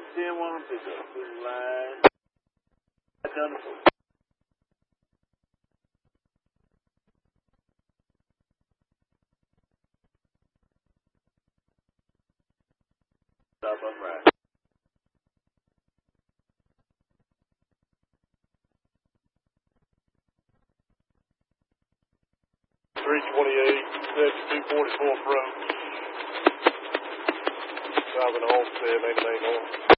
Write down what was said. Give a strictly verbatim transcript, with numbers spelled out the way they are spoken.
ten one pick up. Good line. Done it. Stop upright. three twenty-eight, seventy-two forty-four approach. Driving Homestead, eighty-nine north.